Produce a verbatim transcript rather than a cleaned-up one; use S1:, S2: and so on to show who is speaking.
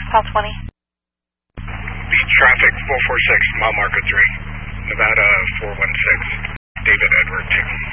S1: Call twenty.
S2: Beach traffic four four six, mile marker three. Nevada four one six. David Edward two.